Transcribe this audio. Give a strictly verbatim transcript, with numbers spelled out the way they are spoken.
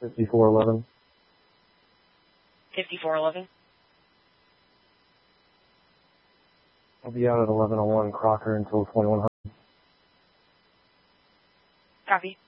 fifty-four eleven. fifty-four eleven. I'll be out at eleven oh one Crocker until twenty-one hundred. Copy.